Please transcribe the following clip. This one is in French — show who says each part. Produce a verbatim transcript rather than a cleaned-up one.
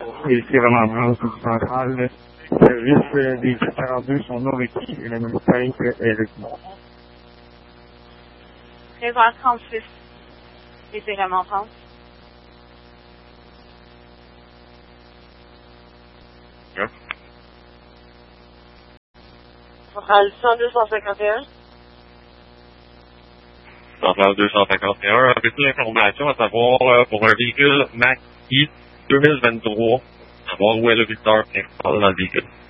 Speaker 1: Et c'est vraiment vraiment sur central. Les services euh, des sept cent quarante-deux sont non requis et la même taille est requis.
Speaker 2: treize heures trente-six. Et c'est vraiment trente.
Speaker 3: Yeah.
Speaker 2: Centrale cent deux cent cinquante et un.
Speaker 3: Centrale deux cent cinquante et un. Avez-vous l'information à savoir euh, pour un véhicule Mac I deux mille vingt-trois, savoir où est le victeur principal dans le véhicule?